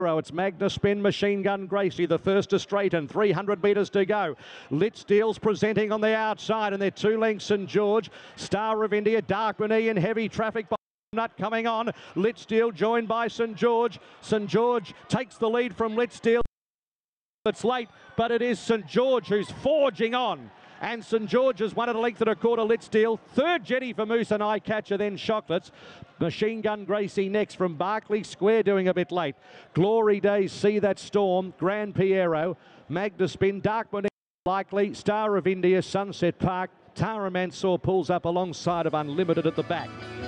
It's Magnus Spin, Machine Gun Gracie, the first to straighten, 300 metres to go. Litsteel's presenting on the outside, and they're 2 lengths St George. Star of India, Darkmany in heavy traffic. Nut coming on. Litsteel joined by St George. St George takes the lead from Litsteel. It's late, but it is St George who's forging on. And St George has won at a length and a quarter. Litsteel. Third, Jetty for Moose and Eye Catcher, then Chocolates. Machine Gun Gracie next from Berkeley Square, doing a bit late. Glory Days, See That Storm, Grand Piero, Magnus Spin, Darkman likely, Star of India, Sunset Park. Tara Mansour pulls up alongside of Unlimited at the back.